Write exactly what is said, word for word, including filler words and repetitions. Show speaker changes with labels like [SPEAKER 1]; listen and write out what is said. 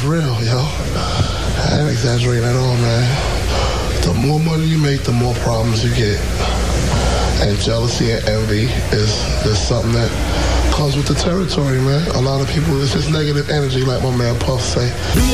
[SPEAKER 1] real, yo. I ain't exaggerating at all, man. The more money you make, the more problems you get. And jealousy and envy is, is something that comes with the territory, man. A lot of people, it's just negative energy, like my man Puff say.